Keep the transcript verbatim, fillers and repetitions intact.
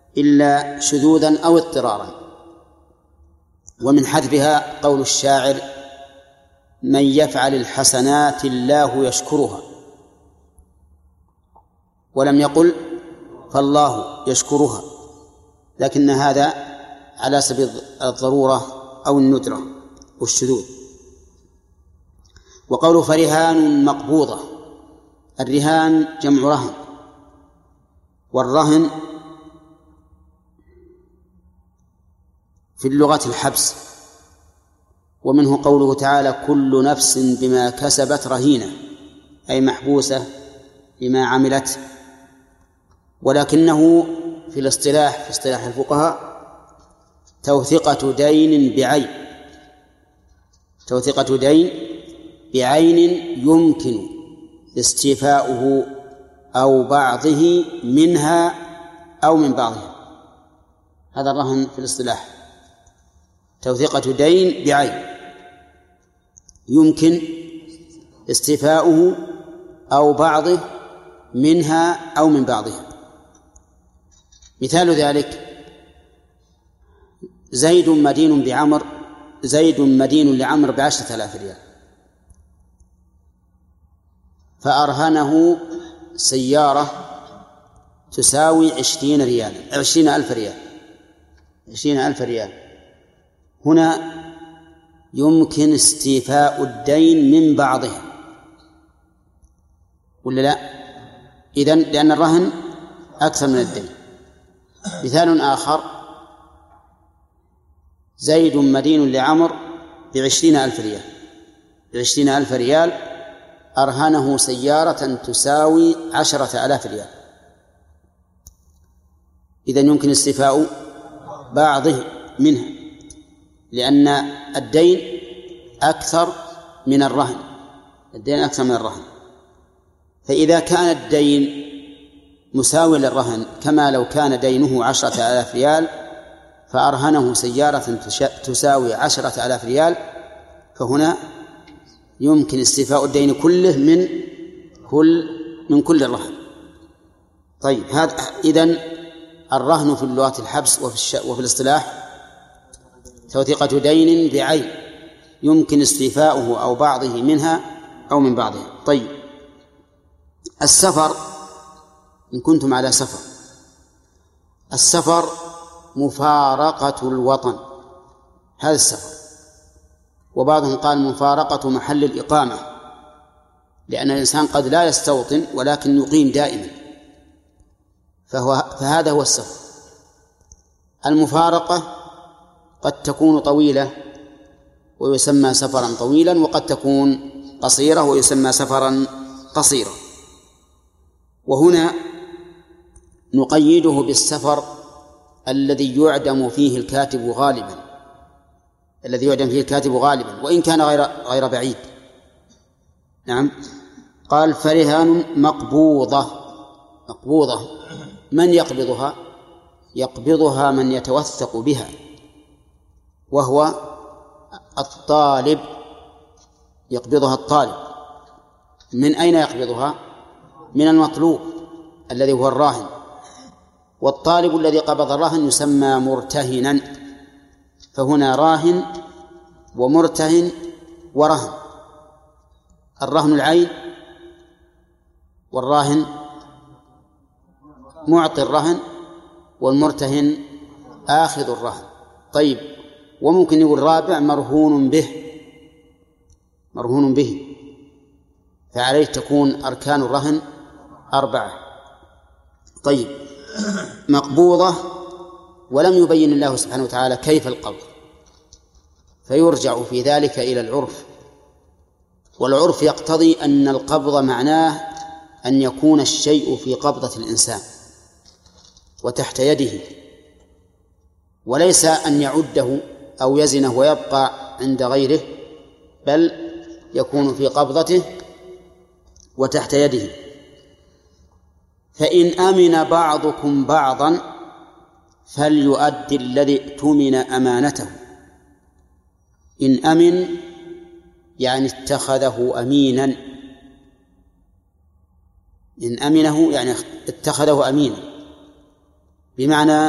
إلا شذوذا أو اضطرارا. ومن حذفها قول الشاعر: من يفعل الحسنات الله يشكرها، ولم يقل فالله يشكرها، لكن هذا على سبيل الضرورة أو الندرة والشذوذ. وقول فرهان مقبوضة، الرهان جمع رهن، والرهن في اللغة الحبس، ومنه قوله تعالى: كل نفس بما كسبت رهينة، أي محبوسة بما عملت. ولكنه في الاصطلاح في اصطلاح الفقهاء توثقة دين بعين، توثقة دين بعين يمكن استيفاؤه أو بعضه منها أو من بعضها. هذا الرهن في الاصطلاح، توثقة دين بعين يمكن استيفاؤه أو بعضه منها أو من بعضها. مثال ذلك: زيد مدين بعمر زيد مدين لعمر بعشرة آلاف ريال، فأرهنه سيارة تساوي عشرين ريالا عشرين ألف ريال عشرين ألف ريال. هنا يمكن استيفاء الدين من بعضها ولا لا؟ إذن لأن الرهن أكثر من الدين. مثال آخر: زيد مدين لعمر بعشرين ألف ريال بعشرين ألف ريال أرهنه سيارة تساوي عشرة آلاف ريال. إذن يمكن استيفاء بعضه منها، لأن الدين أكثر من الرهن الدين أكثر من الرهن. فإذا كان الدين مساوي للرهن كما لو كان دينه عشرة آلاف ريال فأرهنه سيارة تساوي عشرة آلاف ريال، فهنا يمكن استيفاء الدين كله من كل من كل الرهن. طيب، هذا إذن الرهن في اللغة الحبس وفي, الش... وفي الاصطلاح توثيقة دين بعين يمكن استيفاؤه أو بعضه منها أو من بعضها. طيب، السفر، إن كنتم على سفر، السفر مفارقة الوطن، هذا السفر. وبعضهم قال مفارقة محل الإقامة، لأن الإنسان قد لا يستوطن ولكن يقيم دائما، فهو فهذا هو السفر. المفارقة قد تكون طويلة ويسمى سفرا طويلا، وقد تكون قصيرة ويسمى سفرا قصيرا. وهنا نقيده بالسفر الذي يعدم فيه الكاتب غالبا الذي يعدم فيه الكاتب غالبا وإن كان غير غير بعيد. نعم. قال: فرهان مقبوضة. مقبوضة من يقبضها؟ يقبضها من يتوثق بها، وهو الطالب، يقبضها الطالب. من أين يقبضها؟ من المطلوب الذي هو الراهن. والطالب الذي قبض الرهن يسمى مرتهنا، فهنا راهن ومرتهن ورهن. الرهن العين، والراهن معطي الرهن، والمرتهن آخذ الرهن. طيب، وممكن يقول رابع مرهون به مرهون به فعليه تكون أركان الرهن أربعة. طيب، مقبوضة، ولم يبين الله سبحانه وتعالى كيف القبض، فيرجع في ذلك إلى العرف، والعرف يقتضي أن القبض معناه أن يكون الشيء في قبضة الإنسان وتحت يده، وليس أن يعده أو يزنه ويبقى عند غيره، بل يكون في قبضته وتحت يده. فإن أمن بعضكم بعضا فليؤدي الذي اؤتمن أمانته. إن أمن يعني اتخذه أمينا، إن أمنه يعني اتخذه أمينا، بمعنى